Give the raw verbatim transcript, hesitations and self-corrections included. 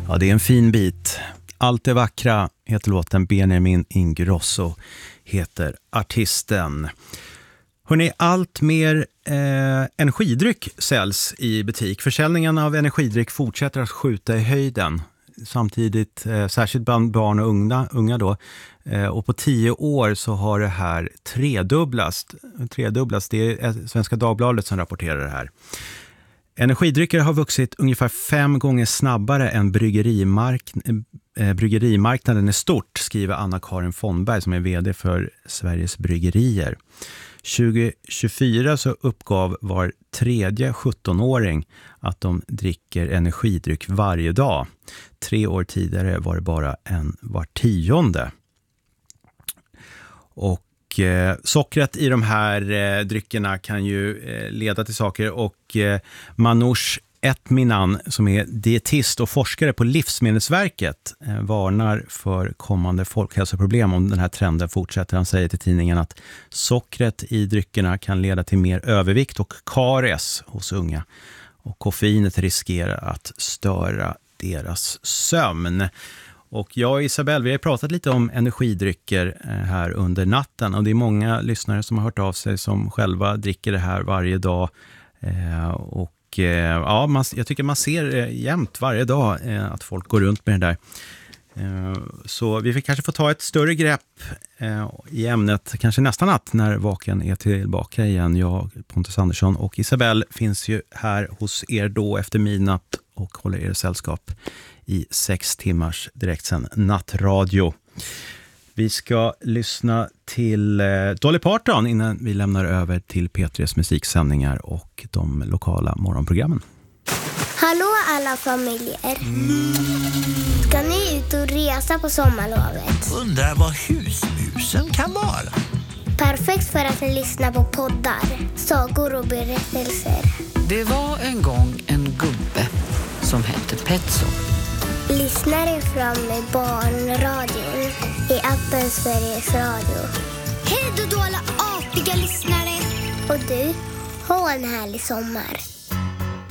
Ja, det är en fin bit. Allt det vackra heter låten. Benjamin Ingrosso heter artisten. Hörrni, allt mer eh, energidryck säljs i butik. Försäljningen av energidryck fortsätter att skjuta i höjden. Samtidigt, eh, särskilt bland barn och unga, unga då. Eh, och på tio år så har det här tredubblats. tredubblats. Det är Svenska Dagbladet som rapporterar det här. Energidrycker har vuxit ungefär fem gånger snabbare än bryggerimark- eh, bryggerimarknaden är stort, skriver Anna-Karin Fondberg som är vd för Sveriges Bryggerier. tjugo tjugofyra så uppgav var tredje sjuttonåring att de dricker energidryck varje dag. Tre år tidigare var det bara en var tionde. Och eh, sockret i de här eh, dryckerna kan ju eh, leda till saker, och eh, Manoush Etminan som är dietist och forskare på Livsmedelsverket eh, varnar för kommande folkhälsoproblem om den här trenden fortsätter. Han säger till tidningen att sockret i dryckerna kan leda till mer övervikt och karies hos unga, och koffeinet riskerar att störa deras sömn. Och jag och Isabelle, vi har pratat lite om energidrycker här under natten, och det är många lyssnare som har hört av sig som själva dricker det här varje dag. Eh, och eh, ja, man, jag tycker man ser eh, jämt varje dag eh, att folk går runt med det där. Eh, så vi fick kanske få ta ett större grepp eh, i ämnet kanske nästa natt när Vaken är tillbaka igen. Jag, Pontus Andersson och Isabelle finns ju här hos er då efter midnatt och håller er sällskap i sex timmars direktsänd nattradio. Vi ska lyssna till eh, Dolly Parton innan vi lämnar över till P tre:s musiksändningar och de lokala morgonprogrammen. Hallå alla familjer. Ska ni ut och resa på sommarlovet? Undrar vad husmusen kan vara. Perfekt för att ni lyssnar på poddar, sagor och berättelser. Det var en gång en gubbe som hette Petso. Lyssnar fram med barnradion i appen Sveriges Radio. Hej då alla artiga lyssnare. Och du, ha en härlig sommar.